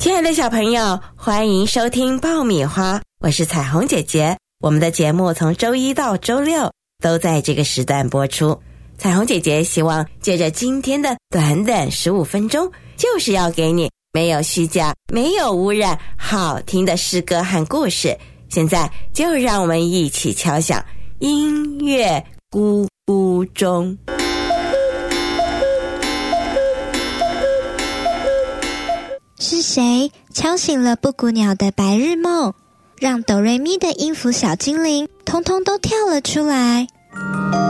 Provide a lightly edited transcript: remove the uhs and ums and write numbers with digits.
亲爱的小朋友，欢迎收听爆米花，我是彩虹姐姐。我们的节目从周一到周六都在这个时段播出。彩虹姐姐希望借着今天的短短15分钟，就是要给你没有虚假、没有污染、好听的诗歌和故事。现在就让我们一起敲响音乐咕咕钟。 是谁敲醒了布谷鸟的白日梦，让哆瑞咪的音符小精灵通通都跳了出来？